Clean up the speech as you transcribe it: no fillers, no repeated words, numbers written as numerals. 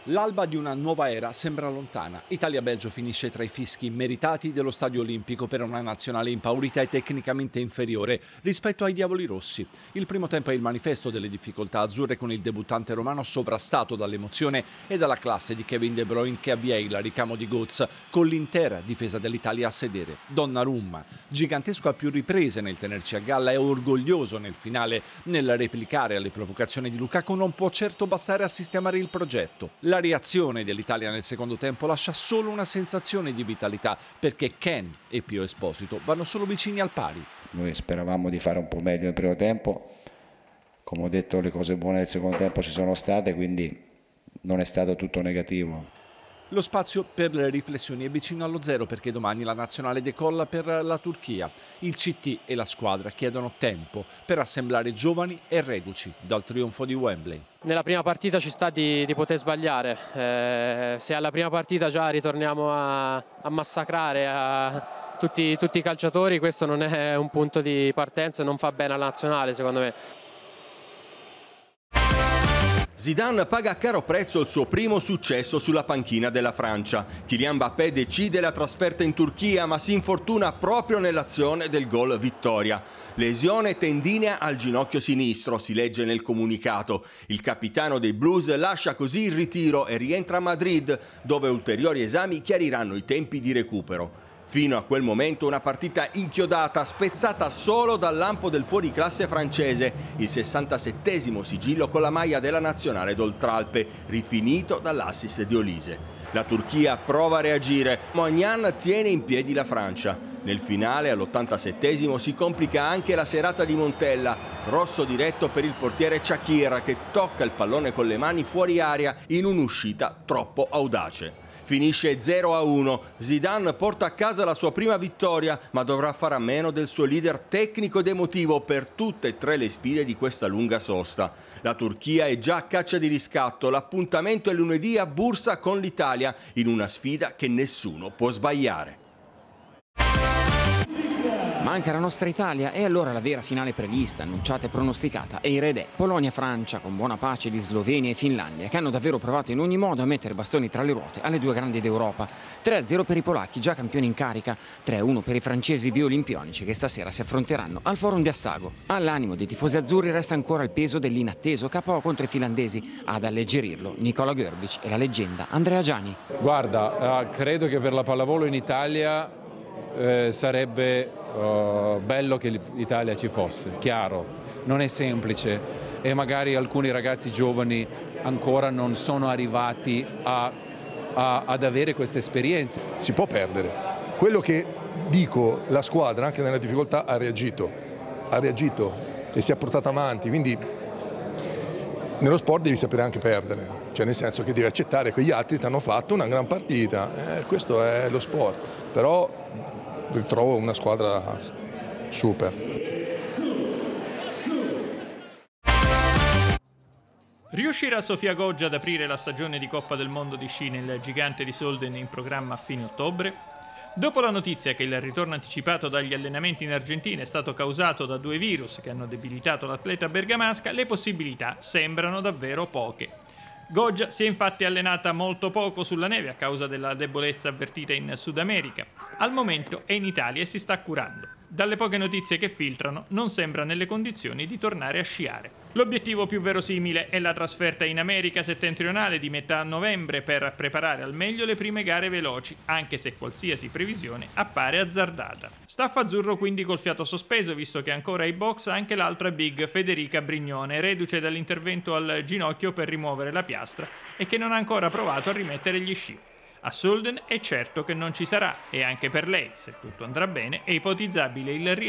L'alba di una nuova era sembra lontana. Italia-Belgio finisce tra i fischi meritati dello Stadio Olimpico per una nazionale impaurita e tecnicamente inferiore rispetto ai Diavoli Rossi. Il primo tempo è il manifesto delle difficoltà azzurre, con il debuttante romano sovrastato dall'emozione e dalla classe di Kevin De Bruyne, che avvia il ricamo di Götze con l'intera difesa dell'Italia a sedere. Donnarumma, gigantesco a più riprese nel tenerci a galla e orgoglioso nel finale nel replicare alle provocazioni di Lukaku, non può certo bastare a sistemare il progetto. La reazione dell'Italia nel secondo tempo lascia solo una sensazione di vitalità, perché Ken e Pio Esposito vanno solo vicini al pari. Noi speravamo di fare un po' meglio nel primo tempo, come ho detto le cose buone del secondo tempo ci sono state, quindi non è stato tutto negativo. Lo spazio per le riflessioni è vicino allo zero, perché domani la nazionale decolla per la Turchia. Il CT e la squadra chiedono tempo per assemblare giovani e reduci dal trionfo di Wembley. Nella prima partita ci sta di poter sbagliare, se alla prima partita già ritorniamo a massacrare tutti i calciatori, questo non è un punto di partenza e non fa bene alla nazionale, secondo me. Zidane paga a caro prezzo il suo primo successo sulla panchina della Francia. Kylian Mbappé decide la trasferta in Turchia, ma si infortuna proprio nell'azione del gol vittoria. Lesione tendinea al ginocchio sinistro, si legge nel comunicato. Il capitano dei Blues lascia così il ritiro e rientra a Madrid, dove ulteriori esami chiariranno i tempi di recupero. Fino a quel momento una partita inchiodata, spezzata solo dal lampo del fuoriclasse francese, il 67° sigillo con la maglia della nazionale d'Oltralpe, rifinito dall'assist di Olise. La Turchia prova a reagire, Moignan tiene in piedi la Francia. Nel finale, all'87° si complica anche la serata di Montella, rosso diretto per il portiere Shaqiri, che tocca il pallone con le mani fuori aria in un'uscita troppo audace. Finisce 0-1, Zidane porta a casa la sua prima vittoria, ma dovrà fare a meno del suo leader tecnico ed emotivo per tutte e tre le sfide di questa lunga sosta. La Turchia è già a caccia di riscatto, l'appuntamento è lunedì a Bursa con l'Italia, in una sfida che nessuno può sbagliare. Manca la nostra Italia e allora la vera finale prevista, annunciata e pronosticata è il Re Polonia-Francia, con buona pace di Slovenia e Finlandia, che hanno davvero provato in ogni modo a mettere bastoni tra le ruote alle due grandi d'Europa. 3-0 per i polacchi, già campioni in carica, 3-1 per i francesi biolimpionici, che stasera si affronteranno al Forum di Assago. All'animo dei tifosi azzurri resta ancora il peso dell'inatteso KO contro i finlandesi. Ad alleggerirlo Nikola Grbić e la leggenda Andrea Giani. Guarda, credo che per la pallavolo in Italia sarebbe bello che l'Italia ci fosse, chiaro, non è semplice e magari alcuni ragazzi giovani ancora non sono arrivati ad avere queste esperienze. Si può perdere. Quello che dico, la squadra anche nella difficoltà ha reagito e si è portata avanti, quindi nello sport devi sapere anche perdere, cioè nel senso che devi accettare che gli altri ti hanno fatto una gran partita, questo è lo sport, però ritrovo una squadra super. Riuscirà Sofia Goggia ad aprire la stagione di Coppa del Mondo di sci nel gigante di Solden in programma a fine ottobre? Dopo la notizia che il ritorno anticipato dagli allenamenti in Argentina è stato causato da 2 virus che hanno debilitato l'atleta bergamasca, le possibilità sembrano davvero poche. Goggia si è infatti allenata molto poco sulla neve a causa della debolezza avvertita in Sud America. Al momento è in Italia e si sta curando. Dalle poche notizie che filtrano, non sembra nelle condizioni di tornare a sciare. L'obiettivo più verosimile è la trasferta in America settentrionale di metà novembre per preparare al meglio le prime gare veloci, anche se qualsiasi previsione appare azzardata. Staff azzurro quindi col fiato sospeso, visto che ancora ai box anche l'altra big Federica Brignone, reduce dall'intervento al ginocchio per rimuovere la piastra e che non ha ancora provato a rimettere gli sci. A Solden è certo che non ci sarà e anche per lei, se tutto andrà bene, è ipotizzabile il